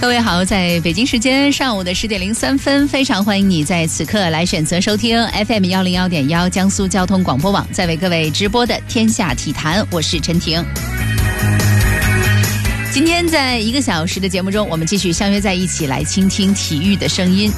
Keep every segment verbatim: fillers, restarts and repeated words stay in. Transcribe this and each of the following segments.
各位好，在北京时间上午的十点零三分，非常欢迎你在此刻来选择收听 F M 一零一点一 江苏交通广播网在为各位直播的天下体坛，我是陈婷。今天在一个小时的节目中，我们继续相约在一起来倾听体育的声音。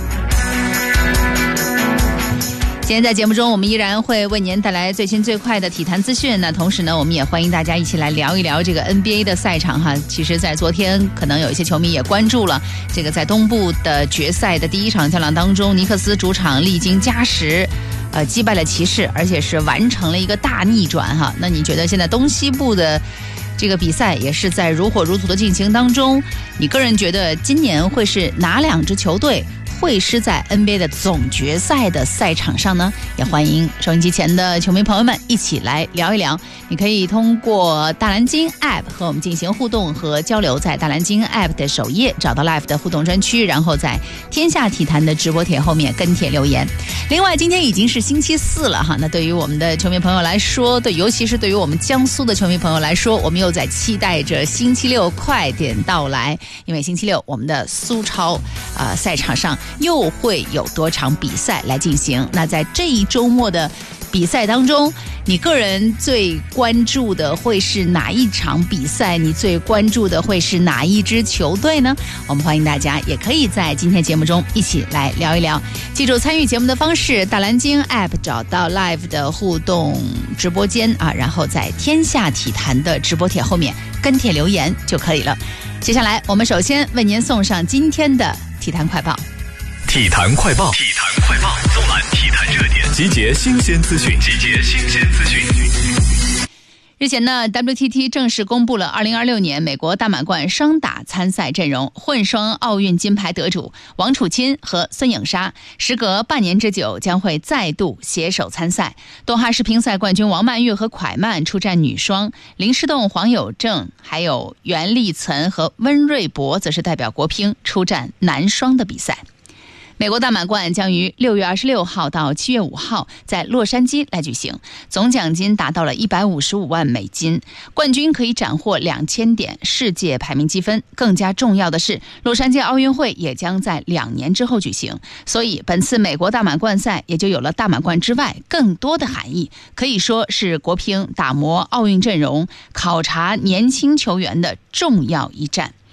今天在节目中，我们依然会为您带来最新最快的体坛资讯。那同时呢，我们也欢迎大家一起来聊一聊这个 N B A 的赛场哈。其实，在昨天，可能有一些球迷也关注了这个在东部的决赛的第一场较量当中，尼克斯主场历经加时，呃，击败了骑士，而且是完成了一个大逆转哈。那你觉得现在东西部的这个比赛也是在如火如荼的进行当中？你个人觉得今年会是哪两支球队会师在 N B A 的总决赛的赛场上呢？也欢迎收音机前的球迷朋友们一起来聊一聊。你可以通过大蓝鲸 App 和我们进行互动和交流，在大蓝鲸 App 的首页找到 Live 的互动专区，然后在天下体坛的直播帖后面跟帖留言。另外，今天已经是星期四了哈，那对于我们的球迷朋友来说，对，尤其是对于我们江苏的球迷朋友来说，我们又在期待着星期六快点到来，因为星期六我们的苏超啊、呃、赛场上又会有多场比赛来进行。那在这一周末的比赛当中，你个人最关注的会是哪一场比赛？你最关注的会是哪一支球队呢？我们欢迎大家也可以在今天节目中一起来聊一聊。记住参与节目的方式，大蓝鲸 App 找到 Live 的互动直播间啊，然后在天下体坛的直播帖后面跟帖留言就可以了。接下来我们首先为您送上今天的体坛快报。 体坛快报，体坛快报，纵览体坛热点，集结新鲜资讯，集结新鲜资讯。 日前呢 ，W T T 正式公布了二零二六年美国大满贯双打参赛阵容，混双奥运金牌得主王楚钦和孙颖莎，时隔半年之久将会再度携手参赛。多哈世乒赛冠军王曼玉和蒯曼出战女双，林诗栋、黄有正还有袁立岑和温瑞博则是代表国乒出战男双的比赛。美国大满贯将于六月二十六号到七月五号在洛杉矶来举行，总奖金达到了一百五十五万美金，冠军可以斩获两千点世界排名积分。更加重要的是，洛杉矶奥运会也将在两年之后举行，所以本次美国大满贯赛也就有了大满贯之外更多的含义，可以说是国乒打磨奥运阵容、考察年轻球员的重要一战。